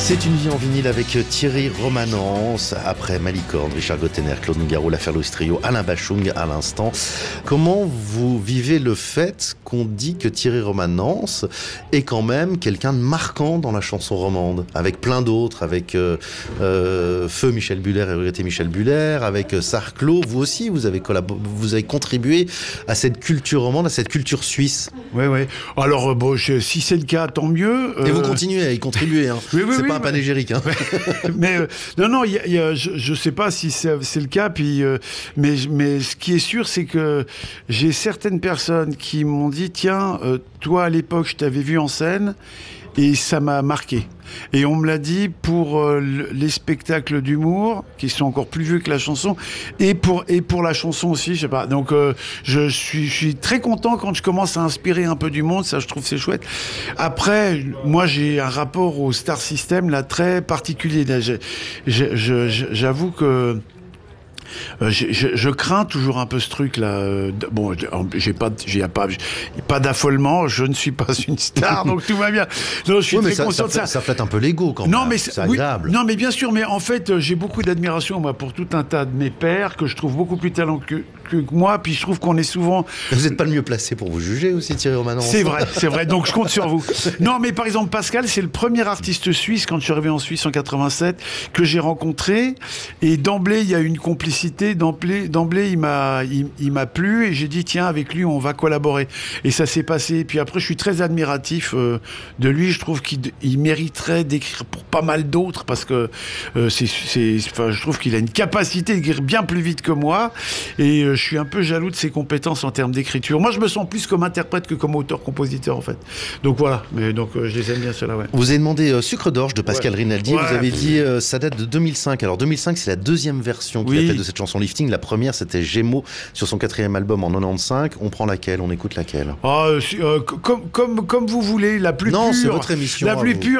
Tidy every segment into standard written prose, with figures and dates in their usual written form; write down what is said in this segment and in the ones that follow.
C'est une vie en vinyle avec Thierry Romanens, après Malicorne, Richard Gottener, Claude Nougaro, l'affaire Louis Trio, Alain Bachung à l'instant. Comment vous vivez le fait qu'on dit que Thierry Romanens est quand même quelqu'un de marquant dans la chanson romande, avec plein d'autres, avec Feu Michel Buller et Regretté Michel Buller, avec Sarclot, vous aussi vous avez contribué à cette culture romande, à cette culture suisse. Oui. Alors, si c'est le cas, tant mieux. Et vous continuez à y contribuer, hein. Oui, c'est pas un panégyrique, hein. Mais non, je sais pas si c'est le cas. Puis, mais ce qui est sûr, c'est que j'ai certaines personnes qui m'ont dit, tiens, toi à l'époque, je t'avais vu en scène. Et ça m'a marqué. Et on me l'a dit pour les spectacles d'humour, qui sont encore plus vieux que la chanson, et pour la chanson aussi, je sais pas. Donc je suis très content quand je commence à inspirer un peu du monde, ça je trouve c'est chouette. Après, moi j'ai un rapport au Star System là très particulier. Là, j'avoue que je crains toujours un peu ce truc là. Bon, j'ai pas d'affolement. Je ne suis pas une star, donc tout va bien. Non, je suis très conscient de ça. Ça flatte un peu l'ego quand même. Non, mais c'est agréable. Non, mais bien sûr. Mais en fait, j'ai beaucoup d'admiration moi pour tout un tas de mes pairs que je trouve beaucoup plus talentueux que moi. Puis je trouve qu'on est souvent. Vous n'êtes pas le mieux placé pour vous juger aussi, Thierry Romanens. C'est vrai. Donc je compte sur vous. Non, mais par exemple Pascal, c'est le premier artiste suisse quand je suis arrivé en Suisse en 87 que j'ai rencontré. Et d'emblée, il y a une complicité. D'emblée, il m'a plu et j'ai dit tiens, avec lui on va collaborer. Et ça s'est passé. Puis après, je suis très admiratif de lui. Je trouve qu'il mériterait d'écrire pour pas mal d'autres parce que je trouve qu'il a une capacité d'écrire bien plus vite que moi. Et je suis un peu jaloux de ses compétences en termes d'écriture. Moi, je me sens plus comme interprète que comme auteur-compositeur en fait. Donc voilà. Mais donc je les aime bien ceux-là. Ouais. Vous avez demandé Sucre d'orge de Pascal Rinaldi. Ouais. Vous avez dit ça date de 2005. Alors 2005, c'est la deuxième version qu'il a faite de cette chanson Lifting. La première, c'était Gémeaux sur son 4e album en 95. On prend laquelle? On écoute laquelle? Comme vous voulez, la plus pure. Non, c'est votre émission. La plus pure.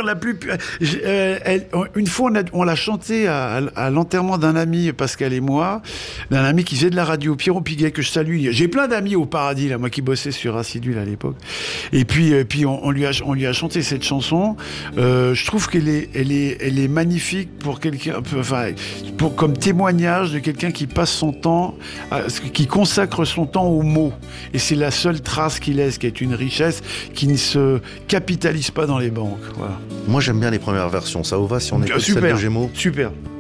Une fois, on l'a chantée à l'enterrement d'un ami, Pascal et moi, d'un ami qui faisait de la radio, Pierrot Piguet, que je salue. J'ai plein d'amis au Paradis, là, moi qui bossais sur Acidul à l'époque. Et puis on lui a chanté cette chanson. Je trouve qu'elle est magnifique pour quelqu'un, comme témoignage de quelqu'un qui passe son temps, qui consacre son temps aux mots. Et c'est la seule trace qu'il laisse, qui est une richesse qui ne se capitalise pas dans les banques. Voilà. Moi, j'aime bien les premières versions. Ça vous va si on écoute celle de Gémeaux? Super.